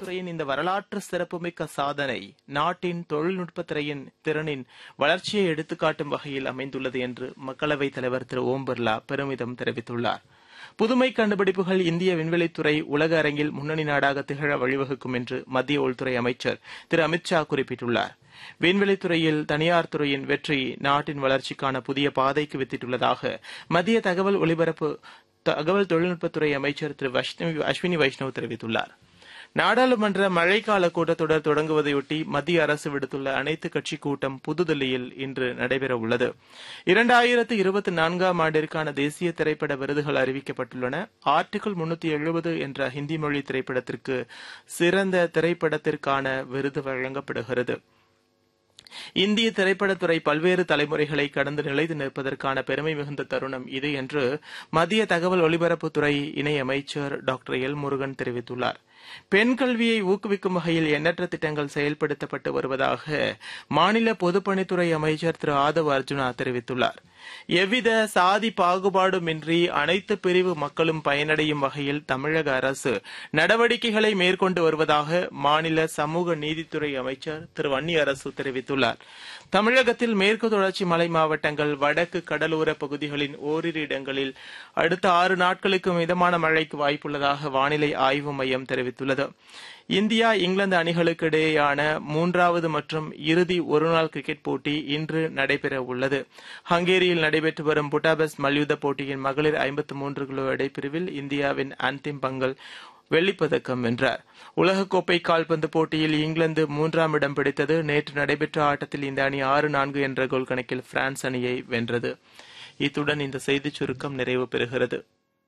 விண்வெளித்துறையின் இந்த வரலாற்று சிறப்புமிக்க சாதனை நாட்டின் தொழில்நுட்பத்துறையின் திறனின் வளர்ச்சியை எடுத்துக்காட்டும் வகையில் அமைந்துள்ளது என்று மக்களவைத் தலைவர் திரு ஓம் பிர்லா பெருமிதம் தெரிவித்துள்ளார். புதுமை கண்டுபிடிப்புகள் இந்திய விண்வெளித்துறை உலக அரங்கில் முன்னணி நாடாக திகழ வழிவகுக்கும் என்று மத்திய உள்துறை அமைச்சர் திரு அமித் ஷா குறிப்பிட்டுள்ளார். விண்வெளித்துறையில் தனியார் துறையின் வெற்றி நாட்டின் வளர்ச்சிக்கான புதிய பாதைக்கு வித்திட்டுள்ளதாக மத்திய தகவல் தொழில்நுட்பத்துறை அமைச்சர் திரு அஸ்வினி வைஷ்ணவ் தெரிவித்துள்ளார். நாடாளுமன்ற மழைக்கால கூட்டத்தொடர் தொடங்குவதையொட்டி மத்திய அரசு விடுத்துள்ள அனைத்துக் கட்சி கூட்டம் புதுதில்லியில் இன்று நடைபெறவுள்ளது. 2024 ஆண்டிற்கான தேசிய திரைப்பட விருதுகள் அறிவிக்கப்பட்டுள்ளன. ஆர்டிகிள் 370 என்ற ஹிந்தி மொழி திரைப்படத்திற்கு சிறந்த திரைப்படத்திற்கான விருது வழங்கப்படுகிறது. இந்திய திரைப்படத்துறை பல்வேறு தலைமுறைகளை கடந்து நிலைத்து நிற்பதற்கான பெருமை மிகுந்த தருணம் இது என்று மத்திய தகவல் ஒலிபரப்புத்துறை இணையமைச்சர் டாக்டர் எல் முருகன் தெரிவித்துள்ளார். பெண் கல்வியை ஊக்குவிக்கும் வகையில் எண்ணற்ற திட்டங்கள் செயல்படுத்தப்பட்டு வருவதாக மாநில பொதுப்பணித்துறை அமைச்சர் திரு ஆதவ் அர்ஜுனா தெரிவித்துள்ளார். எவ்வித சாதி பாகுபாடுமின்றி அனைத்து பிரிவு மக்களும் பயனடையும் வகையில் தமிழக அரசு நடவடிக்கைகளை மேற்கொண்டு வருவதாக மாநில சமூக நீதித்துறை அமைச்சர் திரு வன்னியரசு தெரிவித்துள்ளார். தமிழகத்தில் மேற்கு தொடர்ச்சி மலை மாவட்டங்கள், வடக்கு கடலோர பகுதிகளின் ஓரிரு இடங்களில் அடுத்த 6 நாட்களுக்கு மிதமான மழைக்கு வாய்ப்புள்ளதாக வானிலை ஆய்வு மையம் தெரிவித்துள்ளது. இந்தியா இங்கிலாந்து அணிகளுக்கு இடையேயான 3வது மற்றும் இறுதி ஒருநாள் கிரிக்கெட் போட்டி இன்று நடைபெற உள்ளது. ஹங்கேரியில் நடைபெற்று வரும் புட்டாபெஸ்ட் மல்யுத்த போட்டியின் மகளிர் 53 கிலோ எடை பிரிவில் இந்தியாவின் அந்திம் பங்கல் வெள்ளிப்பதக்கம் வென்றார். உலகக்கோப்பை கால்பந்து போட்டியில் இங்கிலாந்து 3ஆம் இடம் பிடித்தது. நேற்று நடைபெற்ற ஆட்டத்தில் இந்த அணி 6-4 என்ற கோல் கணக்கில் பிரான்ஸ் அணியை வென்றது. இத்துடன் இந்த செய்திச் சுருக்கம் நிறைவு பெறுகிறது.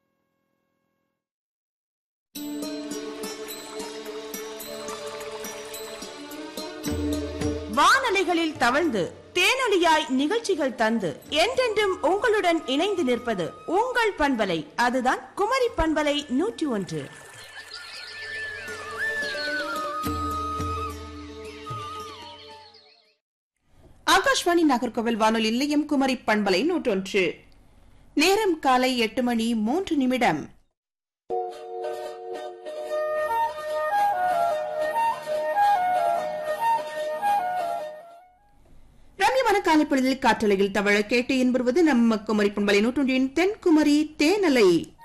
வானலைகளில் தவழ்ந்து தேனொலியாய் நிகழ்ச்சிகள் தந்து என்றென்றும் உங்களுடன் இணைந்து நிற்பது உங்கள் பண்பலை. அதுதான் குமரி பண்பலை 101. ஆகாஷ்வாணி நாகர்கோவில் வானொலி நிலையம் குமரி பண்பலை 101. நேரம் காலை 8 மணி 3 நிமிடம். ரம்யமான காலைப்பொழுதில் காற்றலையில் தவழ கேட்டு என்பது நம்ம குமரி பண்பலை 101 தென்குமரி தேனலை.